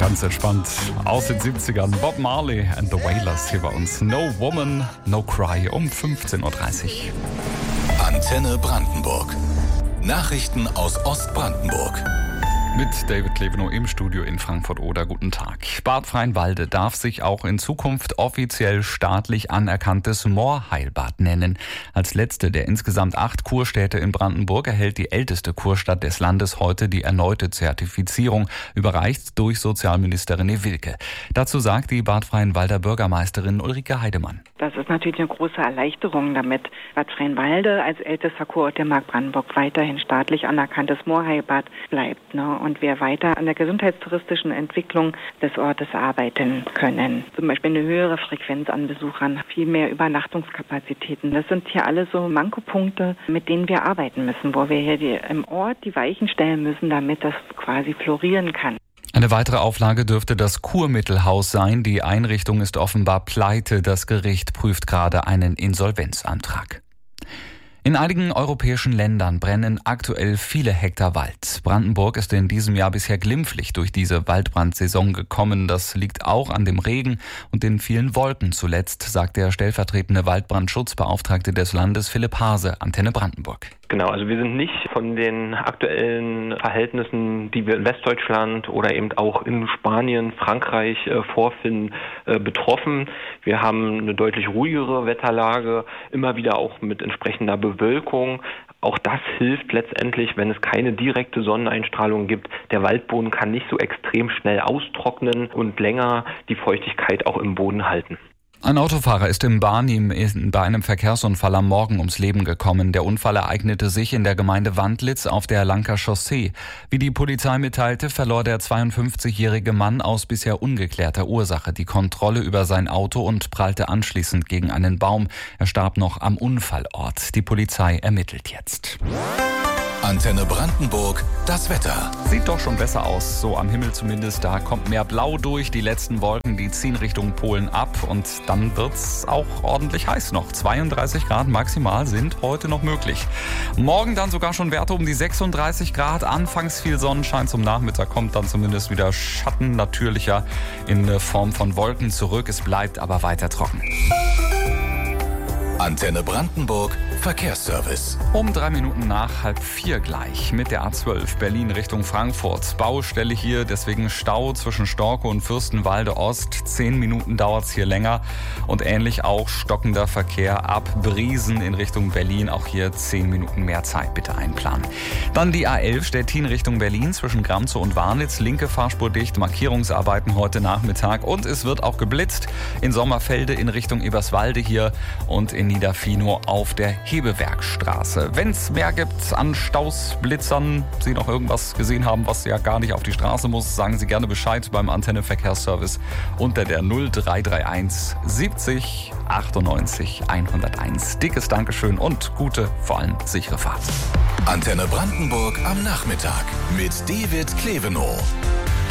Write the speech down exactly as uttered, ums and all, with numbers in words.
Ganz entspannt aus den siebzigern. Bob Marley and the Wailers hier bei uns. No Woman, No Cry um fünfzehn Uhr dreißig. Antenne Brandenburg. Nachrichten aus Ostbrandenburg. Mit David Klevenow im Studio in Frankfurt-Oder. Guten Tag. Bad Freienwalde darf sich auch in Zukunft offiziell staatlich anerkanntes Moorheilbad nennen. Als letzte der insgesamt acht Kurstädte in Brandenburg erhält die älteste Kurstadt des Landes heute die erneute Zertifizierung, überreicht durch Sozialministerin René Wilke. Dazu sagt die Bad Freienwalder Bürgermeisterin Ulrike Heidemann. Das ist natürlich eine große Erleichterung, damit Bad Freienwalde als ältester Kurort der Mark Brandenburg weiterhin staatlich anerkanntes Moorheilbad bleibt, ne? Und wir weiter an der gesundheitstouristischen Entwicklung des Ortes arbeiten können. Zum Beispiel eine höhere Frequenz an Besuchern, viel mehr Übernachtungskapazitäten. Das sind hier alle so Mankopunkte, mit denen wir arbeiten müssen, wo wir hier die, im Ort die Weichen stellen müssen, damit das quasi florieren kann. Eine weitere Auflage dürfte das Kurmittelhaus sein. Die Einrichtung ist offenbar pleite. Das Gericht prüft gerade einen Insolvenzantrag. In einigen europäischen Ländern brennen aktuell viele Hektar Wald. Brandenburg ist in diesem Jahr bisher glimpflich durch diese Waldbrandsaison gekommen. Das liegt auch an dem Regen und den vielen Wolken zuletzt, sagt der stellvertretende Waldbrandschutzbeauftragte des Landes Philipp Hase, Antenne Brandenburg. Genau, also wir sind nicht von den aktuellen Verhältnissen, die wir in Westdeutschland oder eben auch in Spanien, Frankreich äh, vorfinden, äh, betroffen. Wir haben eine deutlich ruhigere Wetterlage, immer wieder auch mit entsprechender Bewölkung. Auch das hilft letztendlich, wenn es keine direkte Sonneneinstrahlung gibt. Der Waldboden kann nicht so extrem schnell austrocknen und länger die Feuchtigkeit auch im Boden halten. Ein Autofahrer ist in Barnim bei einem Verkehrsunfall am Morgen ums Leben gekommen. Der Unfall ereignete sich in der Gemeinde Wandlitz auf der Lanker Chaussee. Wie die Polizei mitteilte, verlor der zweiundfünfzigjährige Mann aus bisher ungeklärter Ursache die Kontrolle über sein Auto und prallte anschließend gegen einen Baum. Er starb noch am Unfallort. Die Polizei ermittelt jetzt. Antenne Brandenburg, das Wetter. Sieht doch schon besser aus, so am Himmel zumindest. Da kommt mehr Blau durch. Die letzten Wolken, die ziehen Richtung Polen ab. Und dann wird's auch ordentlich heiß noch. zweiunddreißig Grad maximal sind heute noch möglich. Morgen dann sogar schon Werte um die sechsunddreißig Grad. Anfangs viel Sonnenschein, zum Nachmittag kommt dann zumindest wieder Schatten natürlicher in Form von Wolken zurück. Es bleibt aber weiter trocken. Antenne Brandenburg, Verkehrsservice. Um drei Minuten nach halb vier gleich mit der A zwölf Berlin Richtung Frankfurt. Baustelle hier, deswegen Stau zwischen Storkow und Fürstenwalde Ost. Zehn Minuten dauert's hier länger. Und ähnlich auch stockender Verkehr ab Briesen in Richtung Berlin. Auch hier zehn Minuten mehr Zeit bitte einplanen. Dann die A elf Stettin Richtung Berlin zwischen Gramzow und Warnitz. Linke Fahrspur dicht, Markierungsarbeiten heute Nachmittag. Und es wird auch geblitzt in Sommerfelde in Richtung Eberswalde hier und in Niederfinow auf der Hebewerkstraße. Wenn es mehr gibt an Staus, Blitzern, Sie noch irgendwas gesehen haben, was ja gar nicht auf die Straße muss, sagen Sie gerne Bescheid beim Antenne Verkehrsservice unter der null drei drei eins siebzig achtundneunzig hunderteins. Dickes Dankeschön und gute, vor allem sichere Fahrt. Antenne Brandenburg am Nachmittag mit David Klevenow.